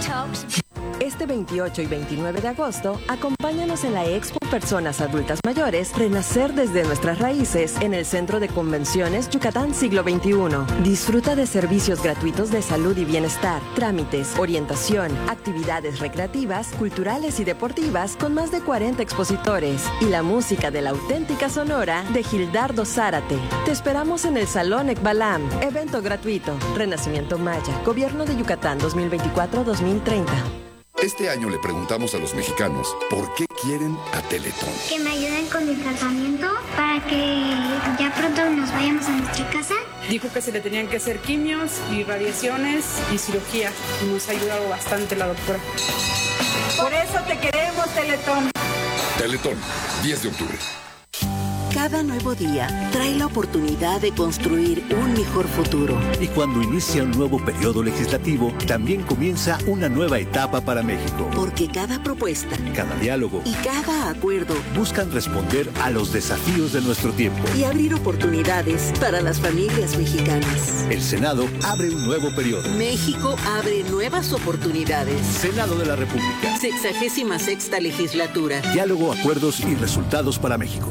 Este 28 y 29 de agosto, acompáñanos en la Expo Personas Adultas Mayores Renacer desde nuestras raíces en el Centro de Convenciones Yucatán Siglo XXI. Disfruta de servicios gratuitos de salud y bienestar, trámites, orientación, actividades recreativas, culturales y deportivas con más de 40 expositores y la música de la auténtica Sonora de Gildardo Zárate. Te esperamos en el Salón Ekbalam, evento gratuito. Renacimiento Maya, Gobierno de Yucatán 2024-2030. Este año le preguntamos a los mexicanos por qué quieren a Teletón. Que me ayuden con el tratamiento para que ya pronto nos vayamos a nuestra casa. Dijo que se le tenían que hacer quimios y radiaciones y cirugía. Y nos ha ayudado bastante la doctora. Por eso te queremos, Teletón. Teletón, 10 de octubre. Cada nuevo día trae la oportunidad de construir un mejor futuro. Y cuando inicia un nuevo periodo legislativo, también comienza una nueva etapa para México. Porque cada propuesta, cada diálogo y cada acuerdo buscan responder a los desafíos de nuestro tiempo y abrir oportunidades para las familias mexicanas. El Senado abre un nuevo periodo. México abre nuevas oportunidades. Senado de la República. 66ª legislatura. Diálogo, acuerdos y resultados para México.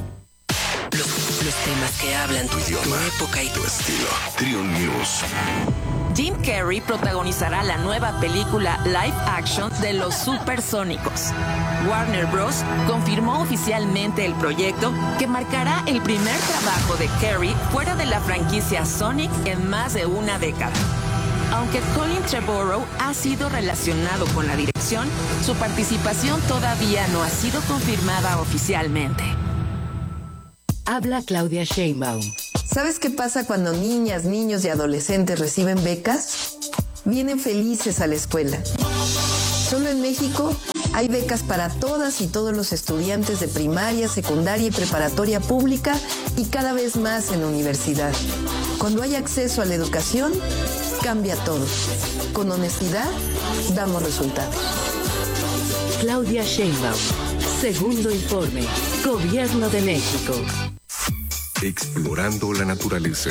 Los temas que hablan tu idioma, tu época y tu estilo. Trio News. Jim Carrey protagonizará la nueva película live action de Los Supersónicos. Warner Bros. Confirmó oficialmente el proyecto que marcará el primer trabajo de Carrey fuera de la franquicia Sonic en más de una década. Aunque Colin Trevorrow ha sido relacionado con la dirección, su participación todavía no ha sido confirmada oficialmente. Habla Claudia Sheinbaum. ¿Sabes qué pasa cuando niñas, niños y adolescentes reciben becas? Vienen felices a la escuela. Solo en México hay becas para todas y todos los estudiantes de primaria, secundaria y preparatoria pública y cada vez más en universidad. Cuando hay acceso a la educación, cambia todo. Con honestidad, damos resultados. Claudia Sheinbaum. Segundo informe. Gobierno de México. Explorando la naturaleza.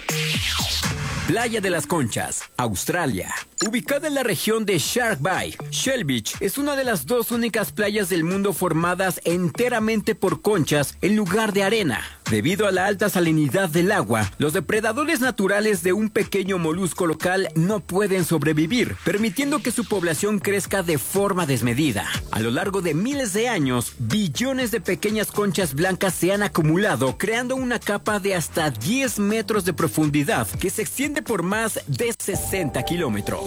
Playa de las Conchas, Australia. Ubicada en la región de Shark Bay, Shell Beach es una de las dos únicas playas del mundo formadas enteramente por conchas en lugar de arena. Debido a la alta salinidad del agua, los depredadores naturales de un pequeño molusco local no pueden sobrevivir, permitiendo que su población crezca de forma desmedida. A lo largo de miles de años, billones de pequeñas conchas blancas se han acumulado, creando una capa de hasta 10 metros de profundidad que se extiende por más de 60 kilómetros.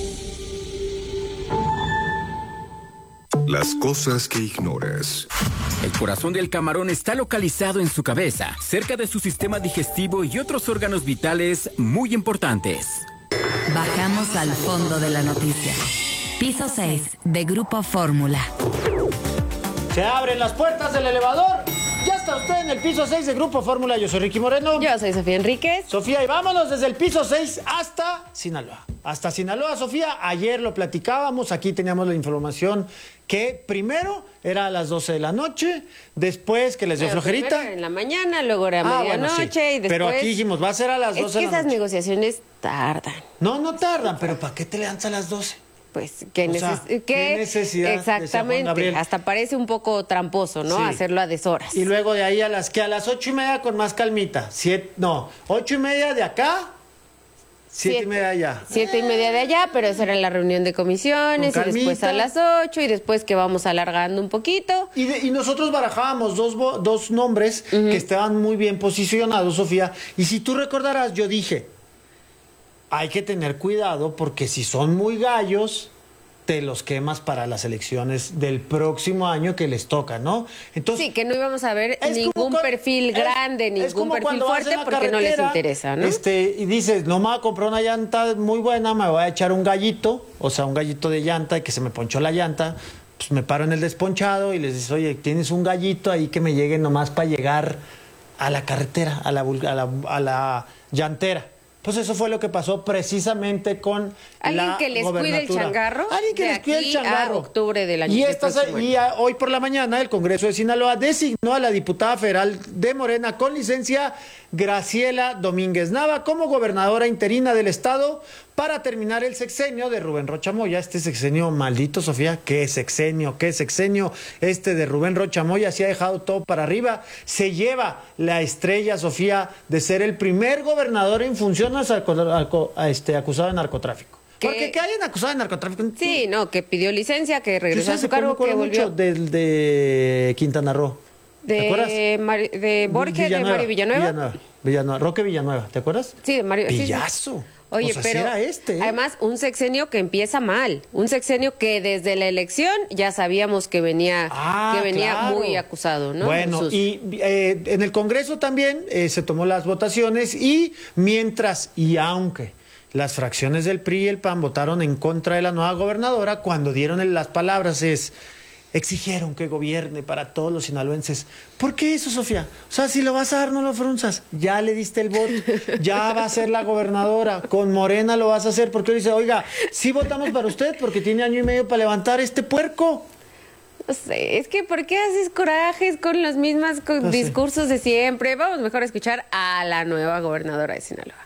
Las cosas que ignoras. El corazón del camarón está localizado en su cabeza, cerca de su sistema digestivo y otros órganos vitales muy importantes. Bajamos al fondo de la noticia. Piso 6 de Grupo Fórmula. Se abren las puertas del elevador. Ya está usted en el piso 6 de Grupo Fórmula. Yo soy Ricky Moreno. Yo soy Sofía Enríquez. Sofía, y vámonos desde el piso 6 hasta Sinaloa. Hasta Sinaloa, Sofía. Ayer lo platicábamos. Aquí teníamos la información que primero era a las 12 de la noche, después que les dio flojerita. Primero en la mañana, luego era medianoche, bueno, sí. Y después... Pero aquí dijimos, va a ser a las 12 de la noche. Es que esas negociaciones tardan. No tardan, pero ¿para qué te levantas a las 12? Pues, ¿qué necesidad? Exactamente, hasta parece un poco tramposo, ¿no? Sí. Hacerlo a deshoras. Y luego de ahí a las 8:30 con más calmita. 8:30 de acá, 7:30 de allá. 7:30 de allá, pero esa era la reunión de comisiones, y después a las 8, y después que vamos alargando un poquito. Y nosotros barajábamos dos nombres que estaban muy bien posicionados, Sofía. Y si tú recordarás, yo dije, hay que tener cuidado porque si son muy gallos, te los quemas para las elecciones del próximo año que les toca, ¿no? Entonces, sí, que no íbamos a ver ningún perfil grande, ningún perfil fuerte porque no les interesa, ¿no? Y dices, no me voy a comprar una llanta muy buena, me voy a echar un gallito, o sea, un gallito de llanta y que se me ponchó la llanta, pues me paro en el desponchado y les dices, oye, tienes un gallito ahí que me llegue nomás para llegar a la carretera, a la llantera. Pues eso fue lo que pasó precisamente con alguien que les cuide el changarro. Alguien que les cuide el changarro. A octubre del año. Y hoy por la mañana el Congreso de Sinaloa designó a la diputada federal de Morena con licencia Graciela Domínguez Nava como gobernadora interina del estado para terminar el sexenio de Rubén Rocha Moya. Este sexenio maldito, Sofía, qué sexenio. Este de Rubén Rocha Moya se ha dejado todo para arriba. Se lleva la estrella, Sofía, de ser el primer gobernador en funciones acusado de narcotráfico. Porque que hayan acusado de narcotráfico. Sí, no, que pidió licencia, que regresó a su cargo, que volvió. De Quintana Roo. ¿Te acuerdas? De Borges, de Mario Villanueva. Roque Villanueva, ¿te acuerdas? Sí, de Mario. Pillazo. Sí. Oye, pero sí era este, ¿eh? Además, un sexenio que empieza mal, un sexenio que desde la elección ya sabíamos que venía claro, muy acusado, ¿no? Bueno, y en el Congreso también se tomó las votaciones y mientras y aunque las fracciones del PRI y el PAN votaron en contra de la nueva gobernadora, cuando dieron las palabras exigieron que gobierne para todos los sinaloenses. ¿Por qué eso, Sofía? O sea, si lo vas a dar, no lo frunzas. Ya le diste el voto, ya va a ser la gobernadora. Con Morena lo vas a hacer. Porque dice, oiga, sí votamos para usted porque tiene año y medio para levantar este puerco. No sé, es que ¿por qué haces corajes con los mismos discursos de siempre? Vamos mejor a escuchar a la nueva gobernadora de Sinaloa.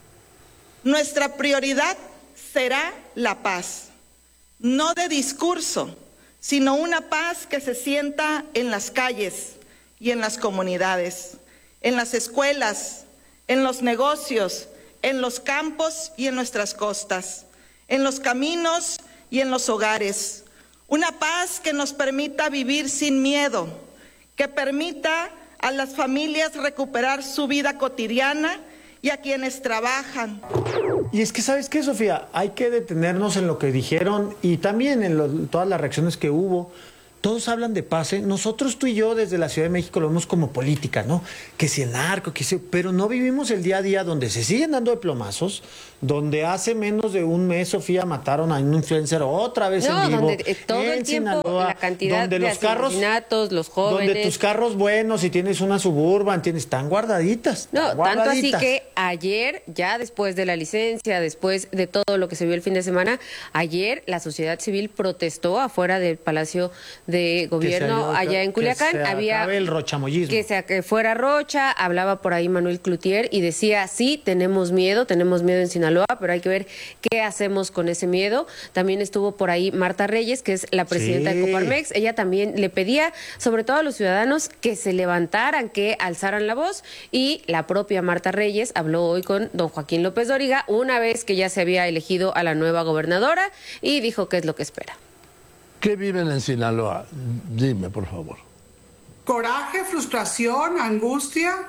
Nuestra prioridad será la paz, no de discurso, sino una paz que se sienta en las calles y en las comunidades, en las escuelas, en los negocios, en los campos y en nuestras costas, en los caminos y en los hogares. Una paz que nos permita vivir sin miedo, que permita a las familias recuperar su vida cotidiana y a quienes trabajan. Y es que, ¿sabes qué, Sofía? Hay que detenernos en lo que dijeron y también en todas las reacciones que hubo. Todos hablan de paz, ¿eh? Nosotros, tú y yo, desde la Ciudad de México lo vemos como política, ¿no? Que si el narco, pero no vivimos el día a día donde se siguen dando de plomazos, donde hace menos de un mes, Sofía, mataron a un influencer otra vez en vivo. Donde todo el tiempo, Sinaloa, la cantidad donde de los carros, asesinatos, los jóvenes. Donde tus carros buenos, si tienes una Suburban, están guardaditas. No, tanto así que ayer, ya después de la licencia, después de todo lo que se vio el fin de semana, ayer la sociedad civil protestó afuera del Palacio de Gobierno allá en Culiacán. Había el rochamoyismo. Que fuera Rocha, hablaba por ahí Manuel Cloutier y decía, sí, tenemos miedo en Sinaloa, pero hay que ver qué hacemos con ese miedo. También estuvo por ahí Marta Reyes, que es la presidenta de Coparmex. Ella también le pedía, sobre todo a los ciudadanos, que se levantaran, que alzaran la voz, y la propia Marta Reyes habló hoy con don Joaquín López Dóriga, una vez que ya se había elegido a la nueva gobernadora, y dijo qué es lo que espera. ¿Qué viven en Sinaloa? Dime, por favor. Coraje, frustración, angustia,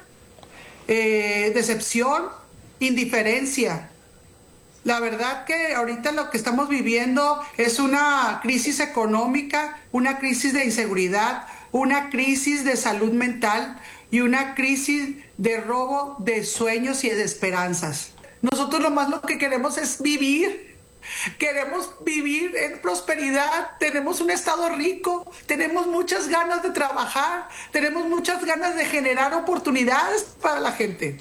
decepción, indiferencia. La verdad que ahorita lo que estamos viviendo es una crisis económica, una crisis de inseguridad, una crisis de salud mental y una crisis de robo de sueños y de esperanzas. Nosotros lo que queremos es vivir. Queremos vivir en prosperidad, tenemos un estado rico, tenemos muchas ganas de trabajar, tenemos muchas ganas de generar oportunidades para la gente.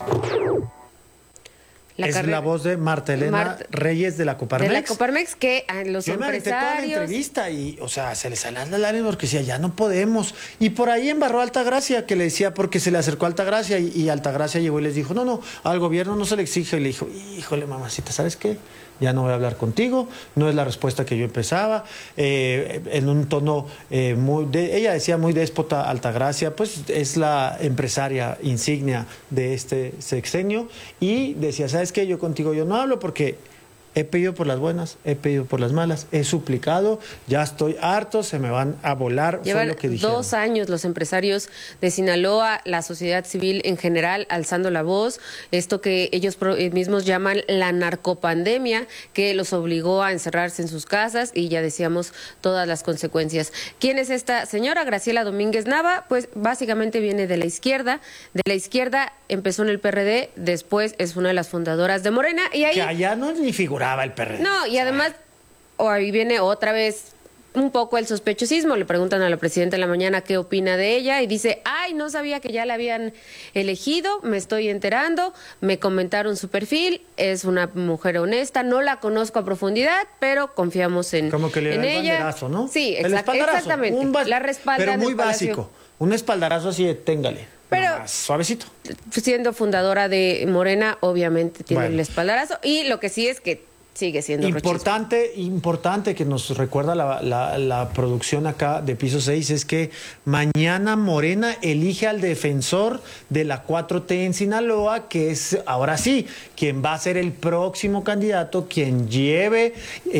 La voz de Marta Elena Reyes de la Coparmex. De la Coparmex, que a los Yo me aventé toda la empresarios... entrevista y, o sea, se les salió la lágrima porque decía, ya no podemos. Y por ahí embarró a Altagracia, que le decía, porque se le acercó a Altagracia y Altagracia llegó y les dijo, no, al gobierno no se le exige. Y le dijo, híjole, mamacita, ¿sabes qué? Ya no voy a hablar contigo, no es la respuesta que yo empezaba, en un tono ella decía muy déspota. Altagracia, pues es la empresaria insignia de este sexenio, y decía, ¿sabes qué? Yo contigo yo no hablo porque he pedido por las buenas, he pedido por las malas, he suplicado, ya estoy harto, se me van a volar. Llevan fue lo que dijeron. 2 años los empresarios de Sinaloa, la sociedad civil en general, alzando la voz, esto que ellos mismos llaman la narcopandemia, que los obligó a encerrarse en sus casas, y ya decíamos todas las consecuencias. ¿Quién es esta señora? Graciela Domínguez Nava, pues básicamente viene de la izquierda empezó en el PRD, después es una de las fundadoras de Morena, y ahí... Que allá no ni figuraba el PRD. No, y además, ahí viene otra vez un poco el sospechosismo. Le preguntan a la presidenta en la mañana qué opina de ella y dice, no sabía que ya la habían elegido, me estoy enterando, me comentaron su perfil, es una mujer honesta, no la conozco a profundidad, pero confiamos en ella. Como que le da el banderazo, ¿no? Sí, el exactamente. La respalda. Pero muy básico, un espaldarazo así de téngale. Pero suavecito. Siendo fundadora de Morena, obviamente tiene el espaldarazo, y lo que sí es que sigue siendo importante que nos recuerda la producción acá de Piso 6 es que mañana Morena elige al defensor de la 4T en Sinaloa, que es ahora sí quien va a ser el próximo candidato, quien lleve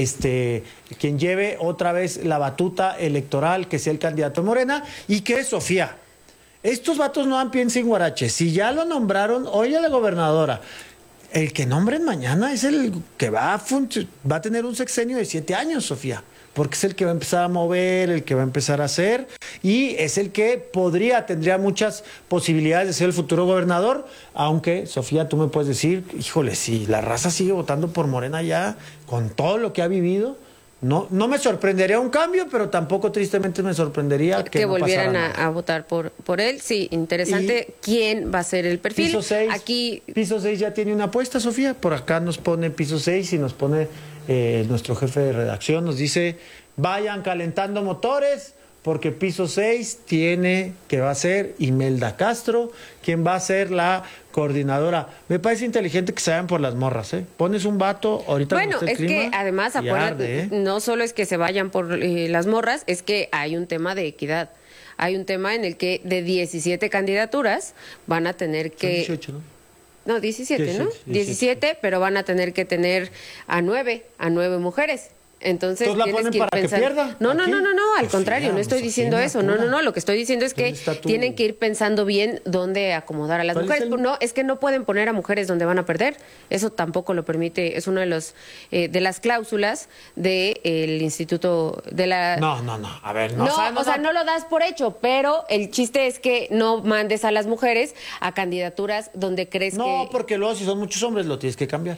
otra vez la batuta electoral, que sea el candidato de Morena, y que es Sofía. Estos vatos no dan pie sin guarache. Si ya lo nombraron, oye a la gobernadora, el que nombren mañana es el que va a tener un sexenio de 7 años, Sofía, porque es el que va a empezar a mover, el que va a empezar a hacer, y es el que tendría muchas posibilidades de ser el futuro gobernador, aunque, Sofía, tú me puedes decir, híjole, si la raza sigue votando por Morena ya, con todo lo que ha vivido, no me sorprendería un cambio, pero tampoco tristemente me sorprendería que no volvieran a votar por él. Sí, interesante quién va a ser el perfil. Piso 6, Piso 6 ya tiene una apuesta, Sofía. Por acá nos pone Piso 6 y nos pone nuestro jefe de redacción, nos dice, vayan calentando motores, porque Piso 6 va a ser Imelda Castro, quien va a ser la coordinadora. Me parece inteligente que se vayan por las morras, ¿eh? Pones un vato, ahorita bueno, es que además, acuérdate, no solo es que se vayan por las morras, es que hay un tema de equidad. Hay un tema en el que de 17 candidaturas van a tener que... 18, ¿no? No, 17, ¿no? 17, pero van a tener que tener a 9 mujeres. Entonces la ponen que ir para pensando... que pierda. No, al contrario, no estoy diciendo eso. No, lo que estoy diciendo es que tienen que ir pensando bien dónde acomodar a las mujeres. No, es que no pueden poner a mujeres donde van a perder. Eso tampoco lo permite, es uno de los de las cláusulas del Instituto de la... No, a ver, no lo das por hecho, pero el chiste es que no mandes a las mujeres a candidaturas donde crees que... No, porque luego si son muchos hombres lo tienes que cambiar.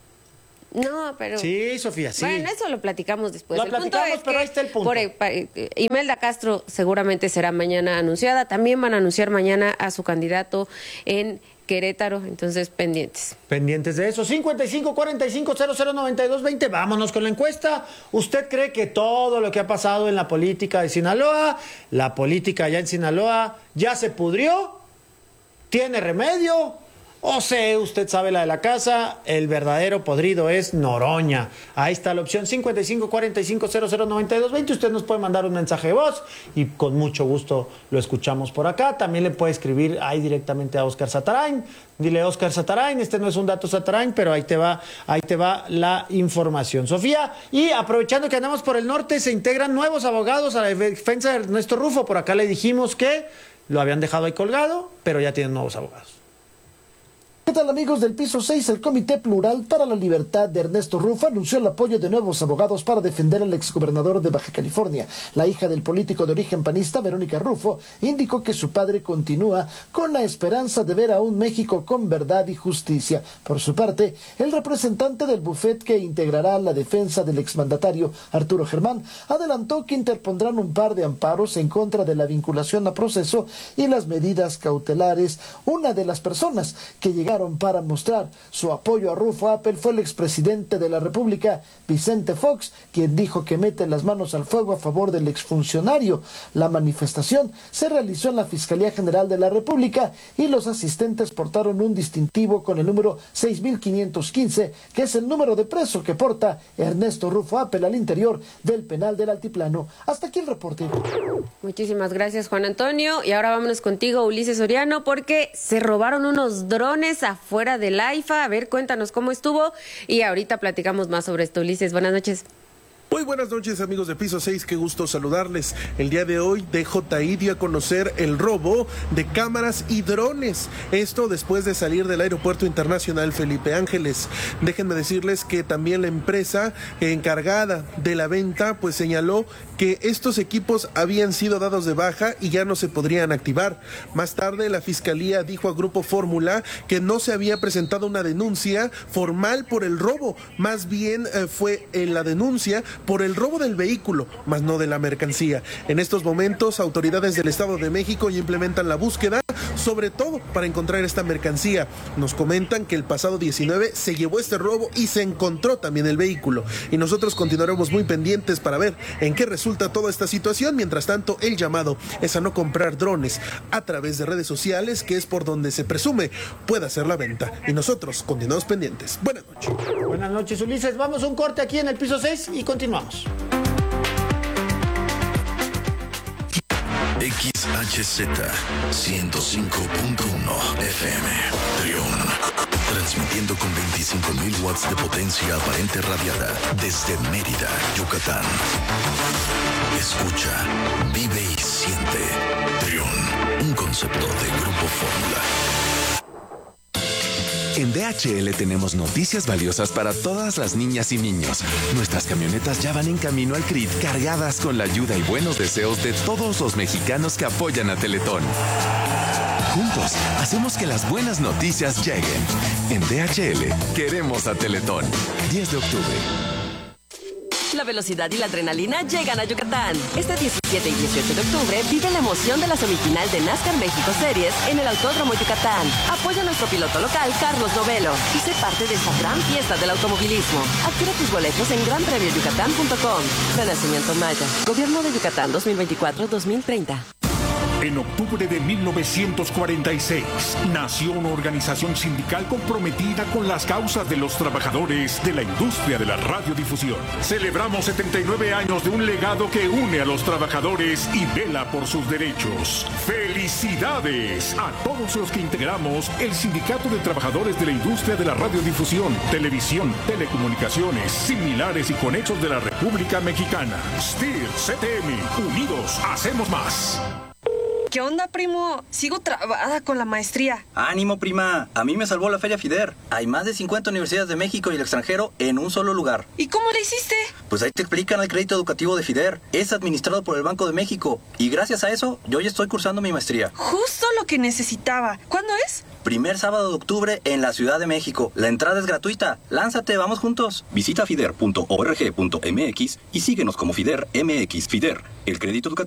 No, pero... Sí, Sofía, sí. Bueno, eso lo platicamos después. Pero ahí está el punto. Imelda Castro seguramente será mañana anunciada. También van a anunciar mañana a su candidato en Querétaro. Entonces, pendientes. Pendientes de eso. 5545009220. Vámonos con la encuesta. ¿Usted cree que todo lo que ha pasado en la política de Sinaloa, la política allá en Sinaloa, ya se pudrió? ¿Tiene remedio? O sea, usted sabe la de la casa, el verdadero podrido es Noroña. Ahí está la opción 5545009220. Usted nos puede mandar un mensaje de voz y con mucho gusto lo escuchamos por acá. También le puede escribir ahí directamente a Óscar Satarain. Dile, Óscar Satarain, este no es un dato Satarain, pero ahí te va la información. Sofía, y aprovechando que andamos por el norte, se integran nuevos abogados a la defensa de Ernesto Rufo. Por acá le dijimos que lo habían dejado ahí colgado, pero ya tienen nuevos abogados. ¿Qué tal, amigos del Piso 6? El Comité Plural para la Libertad de Ernesto Rufo anunció el apoyo de nuevos abogados para defender al exgobernador de Baja California. La hija del político de origen panista, Verónica Rufo, indicó que su padre continúa con la esperanza de ver a un México con verdad y justicia. Por su parte, el representante del bufet que integrará la defensa del exmandatario, Arturo Germán, adelantó que interpondrán un par de amparos en contra de la vinculación a proceso y las medidas cautelares. Una de las personas que llegaron para mostrar su apoyo a Rufo Appel fue el expresidente de la República, Vicente Fox, quien dijo que mete las manos al fuego a favor del exfuncionario. La manifestación se realizó en la Fiscalía General de la República y los asistentes portaron un distintivo con el número 6515, que es el número de preso que porta Ernesto Rufo Appel al interior del penal del Altiplano. Hasta aquí el reporte. Muchísimas gracias, Juan Antonio. Y ahora vámonos contigo, Ulises Soriano, porque se robaron unos drones afuera del AIFA. A ver, cuéntanos cómo estuvo y ahorita platicamos más sobre esto. Ulises, buenas noches. Muy buenas noches, amigos de Piso 6, qué gusto saludarles. El día de hoy DJI dio a conocer el robo de cámaras y drones. Esto después de salir del Aeropuerto Internacional Felipe Ángeles. Déjenme decirles que también la empresa encargada de la venta pues señaló que estos equipos habían sido dados de baja y ya no se podrían activar. Más tarde la Fiscalía dijo a Grupo Fórmula que no se había presentado una denuncia formal por el robo. Más bien fue en la denuncia por el robo del vehículo, mas no de la mercancía. En estos momentos, autoridades del Estado de México ya implementan la búsqueda, sobre todo para encontrar esta mercancía. Nos comentan que el pasado 19 se llevó este robo y se encontró también el vehículo. Y nosotros continuaremos muy pendientes para ver en qué resulta toda esta situación. Mientras tanto, el llamado es a no comprar drones a través de redes sociales, que es por donde se presume pueda hacer la venta. Y nosotros continuamos pendientes. Buenas noches. Buenas noches, Ulises. Vamos a un corte aquí en el piso 6 y continuamos. XHZ 105.1 FM Trión, transmitiendo con 25.000 watts de potencia aparente radiada desde Mérida, Yucatán. Escucha, vive y siente. Trión, un concepto de Grupo Fórmula. En DHL tenemos noticias valiosas para todas las niñas y niños. Nuestras camionetas ya van en camino al CRIT, cargadas con la ayuda y buenos deseos de todos los mexicanos que apoyan a Teletón. Juntos, hacemos que las buenas noticias lleguen. En DHL, queremos a Teletón. 10 de octubre. La velocidad y la adrenalina llegan a Yucatán. Este 17 y 18 de octubre vive la emoción de la semifinal de NASCAR México Series en el Autódromo Yucatán. Apoya a nuestro piloto local, Carlos Novelo, y sé parte de esta gran fiesta del automovilismo. Adquiere tus boletos en granpremioyucatán.com. Renacimiento Maya. Gobierno de Yucatán 2024-2030. En octubre de 1946 nació una organización sindical comprometida con las causas de los trabajadores de la industria de la radiodifusión. Celebramos 79 años de un legado que une a los trabajadores y vela por sus derechos. ¡Felicidades a todos los que integramos el Sindicato de Trabajadores de la Industria de la Radiodifusión, Televisión, Telecomunicaciones, Similares y Conexos de la República Mexicana! STIR, CTM, unidos hacemos más. ¿Qué onda, primo? Sigo trabada con la maestría. ¡Ánimo, prima! A mí me salvó la Feria FIDER. Hay más de 50 universidades de México y el extranjero en un solo lugar. ¿Y cómo le hiciste? Pues ahí te explican el crédito educativo de FIDER. Es administrado por el Banco de México. Y gracias a eso, yo ya estoy cursando mi maestría. Justo lo que necesitaba. ¿Cuándo es? Primer sábado de octubre en la Ciudad de México. La entrada es gratuita. Lánzate, vamos juntos. Visita fider.org.mx y síguenos como FIDER MX. FIDER, el crédito educativo